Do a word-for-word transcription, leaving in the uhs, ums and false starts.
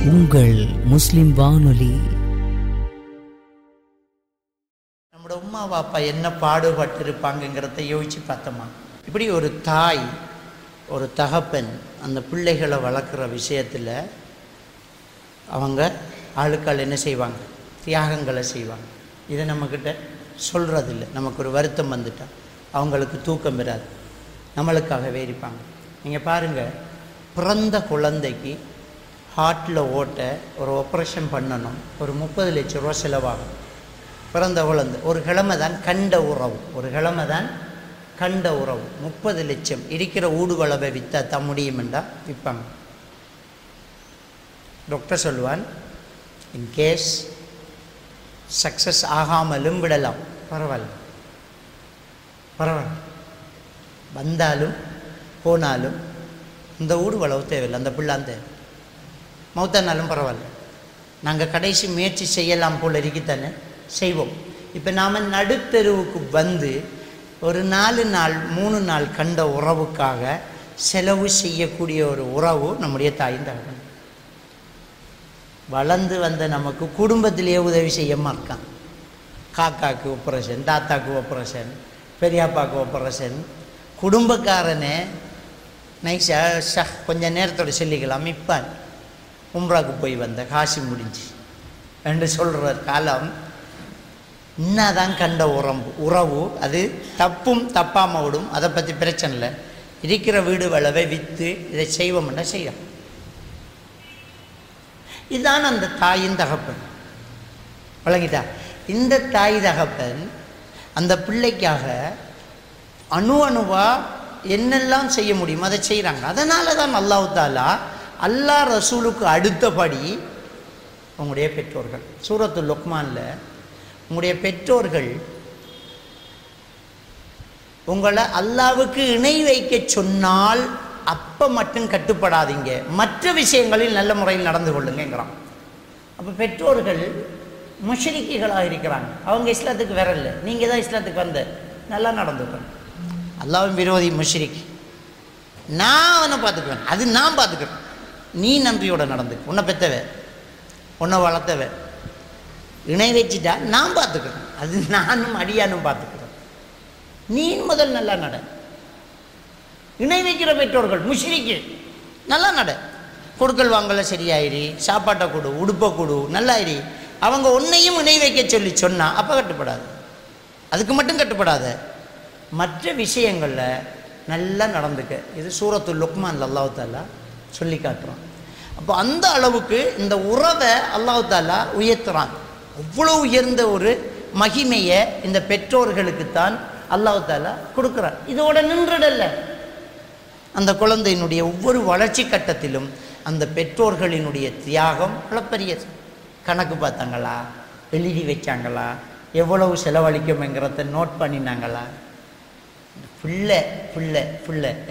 உங்கள் முஸ்லிம் வானொலி. நம்மளோட உம்மா பாப்பா என்ன பாடுபட்டு இருப்பாங்கங்கிறத யோசிச்சு பார்த்தோமா? இப்படி ஒரு தாய் ஒரு தகப்பன் அந்த பிள்ளைகளை வளர்க்குற விஷயத்தில் அவங்க ஆளுக்கால் என்ன செய்வாங்க? தியாகங்களை செய்வாங்க. இதை நம்மக்கிட்ட சொல்கிறதில்ல. நமக்கு ஒரு வருத்தம் வந்துட்டால் அவங்களுக்கு தூக்கம் வராது, நம்மளுக்காகவே இருப்பாங்க. நீங்கள் பாருங்கள், பிறந்த குழந்தைக்கு ஹார்ட்டில் ஓட்ட ஒரு ஆப்ரேஷன் பண்ணணும், ஒரு முப்பது லட்சம் ரூபா செலவாகும். பிறந்த குழந்தை ஒரு கிழமை தான் கண்ட உறவு, ஒரு கிழமை தான் கண்ட உறவு, முப்பது லட்சம் இருக்கிற ஊடுவளவை விற்றா தான் முடியுமெண்டா விற்பாங்க. டாக்டர் சொல்லுவான், இன்கேஸ் சக்ஸஸ் ஆகாமலும் விடலாம், பரவாயில்ல பரவாயில்ல, வந்தாலும் போனாலும் இந்த ஊடுவளவு தேவையில்லை, அந்த பிள்ளான் தேவை, மௌத்தானாலும் பரவாயில்ல, நாங்கள் கடைசி முயற்சி செய்யலாம் போல் இருக்குத்தானே செய்வோம். இப்போ நாம் நடுத்தெருவுக்கு வந்து ஒரு நாலு நாள் மூணு நாள் கண்ட உறவுக்காக செலவு செய்யக்கூடிய ஒரு உறவு நம்முடைய தாயின் தகவல். வளர்ந்து வந்த நமக்கு குடும்பத்திலேயே உதவி செய்ய மாட்டான். காக்காவுக்கு ஆப்ரேஷன், தாத்தாக்கு ஆப்ரேஷன், பெரியாப்பாவுக்கு ஆப்ரேஷன். குடும்பக்காரனே நைஸா ஷா கொஞ்சம் நேரத்தோடு சொல்லிக்கலாம், இப்பான் உம்ராவுக்கு போய் வந்த காசி முடிஞ்சு என்று சொல்கிற காலம். இன்னதான் கண்ட உறவு உறவு அது தப்பும் தப்பாமல் விடும், அதை பற்றி பிரச்சனை இல்லை. இருக்கிற வீடு வளவை விற்று இதை செய்வோம்னா செய்யும். இதுதான் அந்த தாயின் தகப்பன். வழங்கிட்டா? இந்த தாய் தகப்பன் அந்த பிள்ளைக்காக அணு அணுவா என்னெல்லாம் செய்ய முடியும் அதை செய்கிறாங்க. அதனால தான் அல்லாஹ் தாலா அல்லாஹ் ரசூலுக்கு அடுத்தபடி உங்களுடைய பெற்றோர்கள், சூரத்துல் லுக்மான்ல உங்களுடைய பெற்றோர்கள் உங்களை அல்லாவுக்கு இணை வைக்க சொன்னால் அப்போ மட்டும் கட்டுப்படாதீங்க, மற்ற விஷயங்களில் நல்ல முறையில் நடந்து கொள்ளுங்கிறான். அப்போ பெற்றோர்கள் முஷ்ரிக்குகளாக இருக்கிறாங்க, அவங்க இஸ்லாத்துக்கு வரல, நீங்கள் தான் இஸ்லாத்துக்கு வந்த, நல்லா நடந்துக்கணும். அல்லாஹ்வின் விரோதி முஷ்ரிக், நான் அவனை பார்த்துக்குவேன், அது நான் பார்த்துக்கிறேன், நீ நன்றியோட நடந்துக்க, உன்னை பெற்றவ உன்னை வளர்த்தவ இணை வச்சுட்டா நான் பார்த்துக்கிறேன், அது நானும் அடியானும் பார்த்துக்கிறேன், நீ முதல் நல்லா நட. இணை வைக்கிற பெற்றோர்கள் முஷ்ரிக்கு, நல்லா நட, கொடுக்கல் வாங்கல சரியாயிரி, சாப்பாட்டை கொடு, உடுப்பை கொடு, நல்லாயிரி. அவங்க உன்னையும் இணை வைக்க சொல்லி சொன்னா அப்போ கட்டுப்படாது, அதுக்கு மட்டும் கட்டுப்படாத, மற்ற விஷயங்களில் நல்லா நடந்துக்க. இது சூரத்துல் லுக்மான்ல அல்லாஹ் தாலா சொல்லி காட்டுறான். அப்போ அந்த அளவுக்கு இந்த உறவை அல்லாஹ் தாலா உயர்த்துறான். அவ்வளோ உயர்ந்த ஒரு மகிமையை இந்த பெற்றோர்களுக்குத்தான் அல்லாஹ் தாலா கொடுக்குறான். இதோட நின்றுடல்ல, அந்த குழந்தையினுடைய ஒவ்வொரு வளர்ச்சி கட்டத்திலும் அந்த பெற்றோர்களினுடைய தியாகம் அளப்பரியது. கணக்கு பார்த்தாங்களா, எழுதி வச்சாங்களா, எவ்வளவு செலவழிக்கும்ங்கிறத நோட் பண்ணினாங்களா, பிள்ளை பிள்ளை பிள்ளை